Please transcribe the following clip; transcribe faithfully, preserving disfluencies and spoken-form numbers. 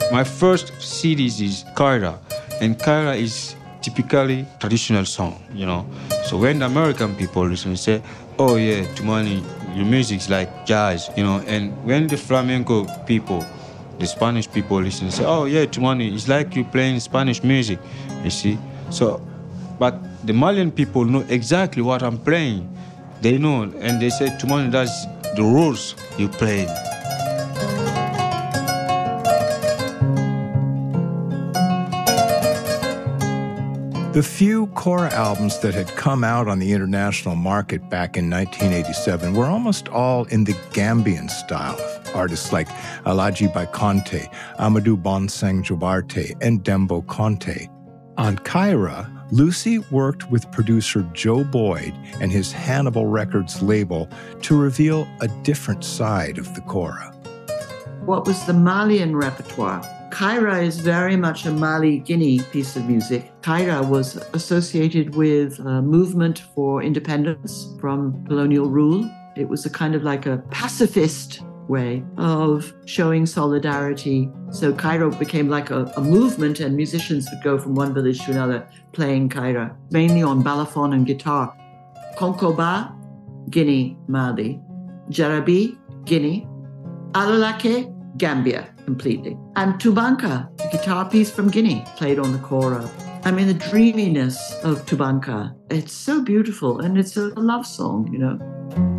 My first C Ds is Kaira, and Kaira is typically traditional song, you know. So when the American people listen, say, oh yeah, Toumani, your music's like jazz, you know. And when the flamenco people, the Spanish people listen, say, oh yeah, Toumani, it's like you playing Spanish music, you see. So, but the Malian people know exactly what I'm playing. They know, and they say, Toumani, that's the rules you play. The few Kora albums that had come out on the international market back in nineteen eighty-seven were almost all in the Gambian style of artists like Alhaji Baikonte, Amadou Bonsang Jobarte, and Dembo Conte. On Kaira, Lucy worked with producer Joe Boyd and his Hannibal Records label to reveal a different side of the Kora. What was the Malian repertoire? Kaira is very much a Mali-Guinea piece of music. Kaira was associated with a movement for independence from colonial rule. It was a kind of like a pacifist way of showing solidarity. So Kaira became like a, a movement, and musicians would go from one village to another playing Kaira, mainly on balafon and guitar. Konkoba, Guinea, Mali. Jarabi, Guinea. Alalake, Gambia, completely. And Tubanka, the guitar piece from Guinea, played on the Kora. I mean, the dreaminess of Tubanka, it's so beautiful, and it's a love song, you know.